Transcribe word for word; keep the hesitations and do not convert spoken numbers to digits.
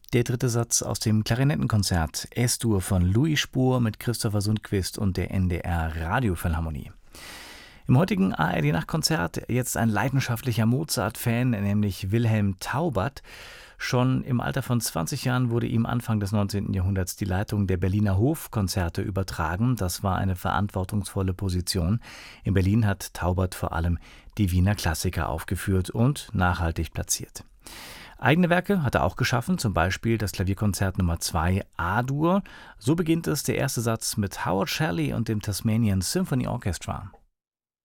Der dritte Satz aus dem Klarinettenkonzert S-Dur von Louis Spohr mit Christopher Sundquist und der N D R Radiophilharmonie. Im heutigen A R D-Nachtkonzert jetzt ein leidenschaftlicher Mozart-Fan, nämlich Wilhelm Taubert. Schon im Alter von zwanzig Jahren wurde ihm Anfang des neunzehnten Jahrhunderts die Leitung der Berliner Hofkonzerte übertragen. Das war eine verantwortungsvolle Position. In Berlin hat Taubert vor allem die Wiener Klassiker aufgeführt und nachhaltig platziert. Eigene Werke hat er auch geschaffen, zum Beispiel das Klavierkonzert Nummer zwei A-Dur. So beginnt es, der erste Satz mit Howard Shelley und dem Tasmanian Symphony Orchestra.